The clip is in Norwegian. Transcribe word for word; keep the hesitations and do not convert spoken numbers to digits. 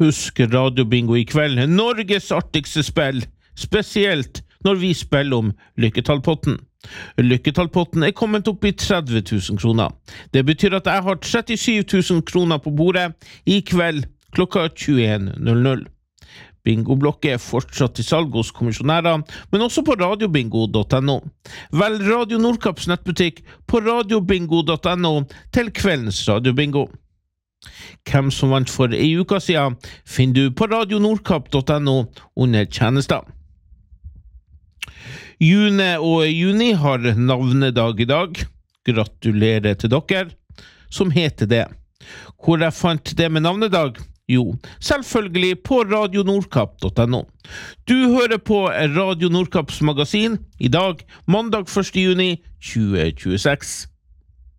Husk radiobingo I kveld, Norges artigste spill, spesielt når vi spiller om Lykketallpotten. Lykketallpotten er kommet opp I tretti tusen kroner. Det betyr at jeg har trettisju tusen kroner på bordet I kveld klokka tjueen null null. Bingoblokket er fortsatt I salg hos kommisjonærer, men også på radiobingo punktum no. Velg Radio Nordkapps nettbutikk på radiobingo punktum no til kveldens radiobingo. Hvem som vant for I uka siden, finner du på radio nordkapp punktum no under tjenester. June og juni har navnedag I dag. Gratulerer til dere som heter det. Hvor jeg fant det med navnedag? Jo, selvfølgelig på radio nordkapp punktum no. Du hører på Radio Nordkapps magasin I dag, mandag første juni tjue tjueseks.